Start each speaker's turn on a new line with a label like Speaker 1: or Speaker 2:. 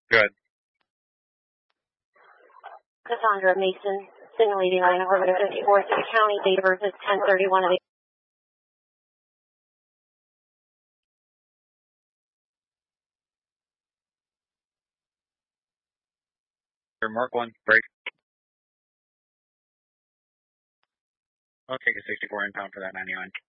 Speaker 1: Good.
Speaker 2: Cassandra Mason, simulating line over to 54 City County, date of birth is 10/31 of
Speaker 1: Mark 1, break. I'll take a 64 impound for that 99.